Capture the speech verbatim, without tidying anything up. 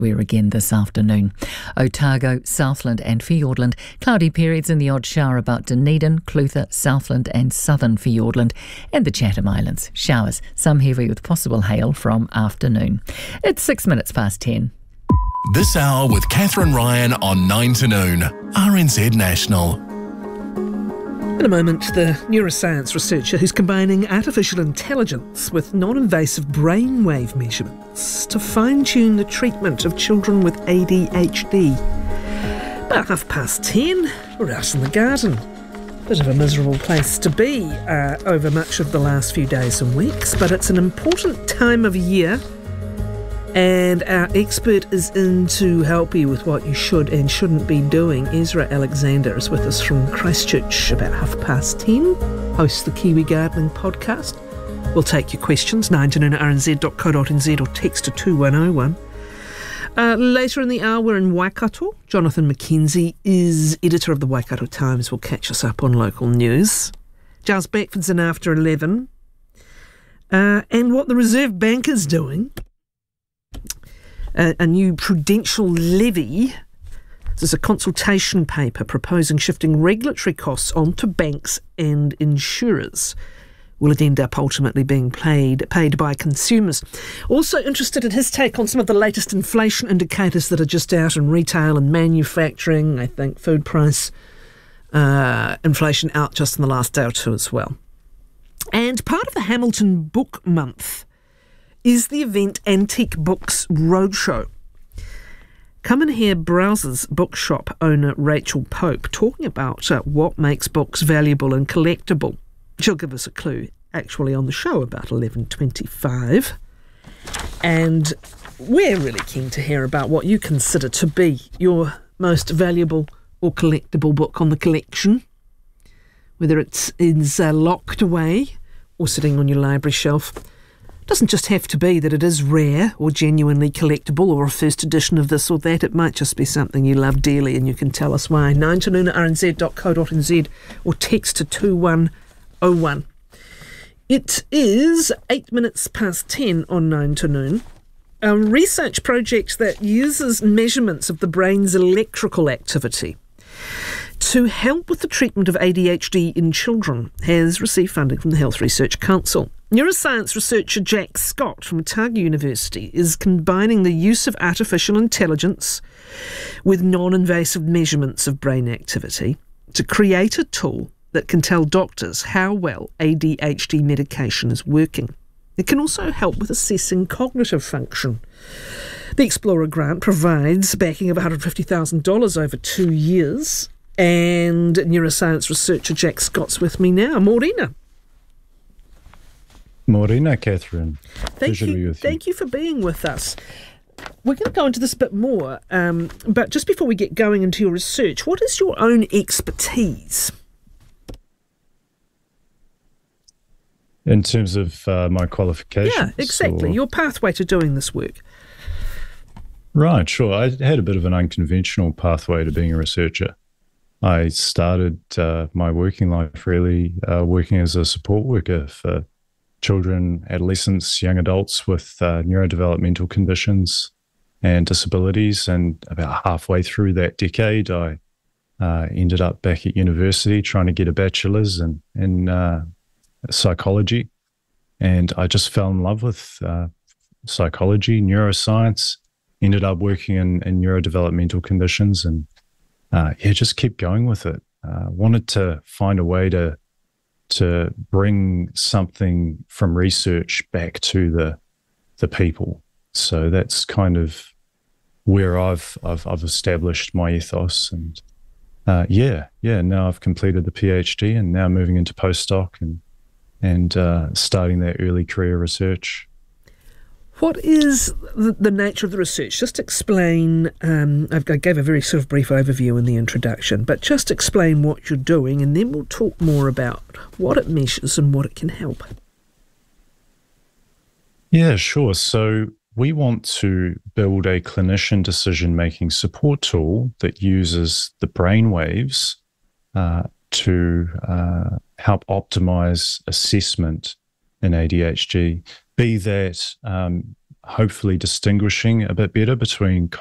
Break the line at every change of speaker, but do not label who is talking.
We're again this afternoon. Otago, Southland and Fiordland. Cloudy periods and the odd shower about Dunedin, Clutha, Southland and southern Fiordland. And the Chatham Islands. Showers, some heavy with possible hail from afternoon. It's six minutes past ten.
This hour with Catherine Ryan on nine to noon. R N Z National.
In a moment, the neuroscience researcher who's combining artificial intelligence with non-invasive brainwave measurements to fine-tune the treatment of children with A D H D. About half past ten, we're out in the garden. Bit of a miserable place to be uh, over much of the last few days and weeks, but it's an important time of year. And our expert is in to help you with what you should and shouldn't be doing. Ezra Alexander is with us from Christchurch about half past ten, hosts the Kiwi Gardening Podcast. We'll take your questions, nine to noon at r n z dot co dot n z or text to two one oh one. Uh, later in the hour, we're in Waikato. Jonathan McKenzie is editor of the Waikato Times. Will catch us up on local news. Giles Beckford's in after eleven. Uh, and what the Reserve Bank is doing. A, a new prudential levy. There's a consultation paper proposing shifting regulatory costs onto banks and insurers. Will it end up ultimately being paid, paid by consumers? Also interested in his take on some of the latest inflation indicators that are just out in retail and manufacturing. I think food price uh, inflation out just in the last day or two as well. And part of the Hamilton Book Month is the event Antique Books Roadshow. Come and hear Browser's bookshop owner Rachel Pope talking about uh, what makes books valuable and collectible. She'll give us a clue actually on the show about eleven twenty-five. And we're really keen to hear about what you consider to be your most valuable or collectible book on the collection, whether it's is uh, locked away or sitting on your library shelf. Doesn't just have to be that it is rare or genuinely collectible or a first edition of this or that. It might just be something you love dearly and you can tell us why. nine to noon at r n z dot co dot n z or text to two one oh one. It is eight minutes past ten on nine to noon. A research project that uses measurements of the brain's electrical activity to help with the treatment of A D H D in children has received funding from the Health Research Council. Neuroscience researcher Jack Scott from Otago University is combining the use of artificial intelligence with non-invasive measurements of brain activity to create a tool that can tell doctors how well A D H D medication is working. It can also help with assessing cognitive function. The Explorer grant provides backing of one hundred fifty thousand dollars over two years. And neuroscience researcher Jack Scott's with me now. Morena.
Morena, Catherine.
Thank
Pleasure
you,
to be with
thank you for being with us. We're going to go into this a bit more, um, but just before we get going into your research, what is your own expertise?
In terms of uh, my qualifications?
Yeah, exactly.
Or...
Your pathway to doing this work.
Right, sure. I had a bit of an unconventional pathway to being a researcher. I started uh, my working life really uh, working as a support worker for children, adolescents, young adults with uh, neurodevelopmental conditions and disabilities. And about halfway through that decade, I uh, ended up back at university trying to get a bachelor's in, in uh, psychology. And I just fell in love with uh, psychology, neuroscience, ended up working in, in neurodevelopmental conditions and Uh, yeah, just keep going with it. Uh, wanted to find a way to to bring something from research back to the the people. So that's kind of where I've I've, I've established my ethos. And uh, yeah, yeah. Now I've completed the PhD and now moving into postdoc and and uh, starting that early career research.
What is the, the nature of the research? Just explain, um, I've, I gave a very sort of brief overview in the introduction, but just explain what you're doing and then we'll talk more about what it measures and what it can help.
Yeah, sure. So we want to build a clinician decision-making support tool that uses the brainwaves uh, to uh, help optimize assessment in A D H D. be that um, hopefully distinguishing a bit better between